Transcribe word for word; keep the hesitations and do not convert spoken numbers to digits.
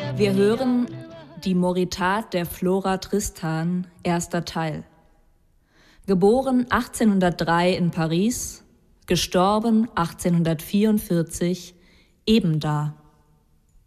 Wir hören die Moritat der Flora Tristan, erster Teil. Geboren achtzehnhundertdrei in Paris, gestorben achtzehnhundertvierundvierzig, ebenda.